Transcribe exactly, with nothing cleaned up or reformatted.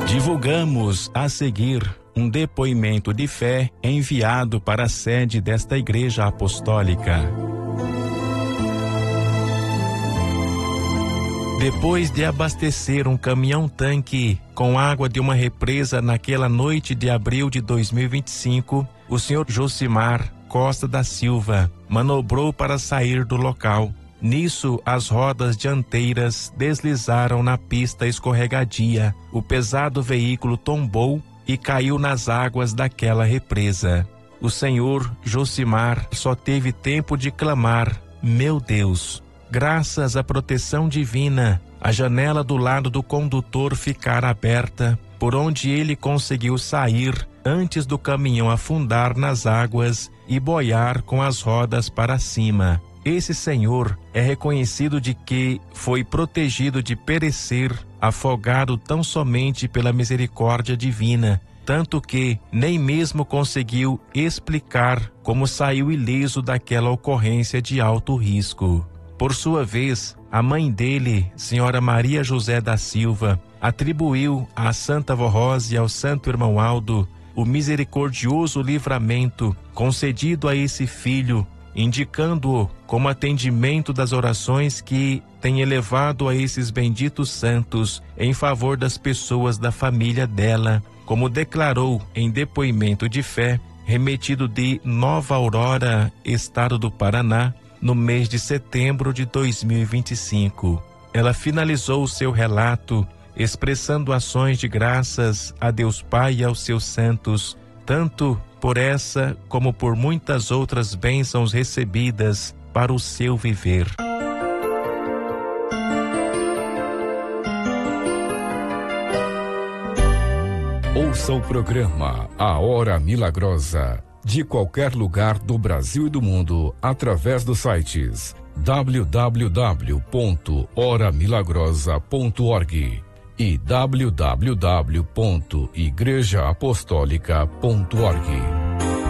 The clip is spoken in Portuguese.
Divulgamos a seguir um depoimento de fé enviado para a sede desta Igreja Apostólica. Depois de abastecer um caminhão-tanque com água de uma represa naquela noite de abril de dois mil e vinte e cinco, o senhor Josimar Costa da Silva manobrou para sair do local. Nisso, as rodas dianteiras deslizaram na pista escorregadia. O pesado veículo tombou e caiu nas águas daquela represa. O senhor Josimar só teve tempo de clamar: meu Deus! Graças à proteção divina, a janela do lado do condutor ficara aberta, por onde ele conseguiu sair antes do caminhão afundar nas águas e boiar com as rodas para cima. Esse senhor é reconhecido de que foi protegido de perecer, afogado tão somente pela misericórdia divina, tanto que nem mesmo conseguiu explicar como saiu ileso daquela ocorrência de alto risco. Por sua vez, a mãe dele, senhora Maria José da Silva, atribuiu à Santa Vó Rosa e ao Santo Irmão Aldo o misericordioso livramento concedido a esse filho, indicando-o como atendimento das orações que tem elevado a esses benditos santos em favor das pessoas da família dela, como declarou em depoimento de fé remetido de Nova Aurora, estado do Paraná, no mês de setembro de dois mil e vinte e cinco. Ela finalizou o seu relato expressando ações de graças a Deus Pai e aos seus santos, tanto por essa como por muitas outras bênçãos recebidas para o seu viver. Ouça o programa A Hora Milagrosa, de qualquer lugar do Brasil e do mundo, através dos sites w w w ponto hora milagrosa ponto org e w w w ponto igreja apostólica ponto org.